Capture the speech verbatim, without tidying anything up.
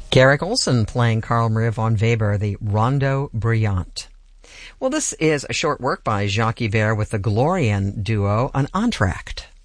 Garrick Olson playing Carl Maria von Weber, the Rondo Brillante. Well, this is a short work by Jacques Yver with the Glorian duo, an entr'acte.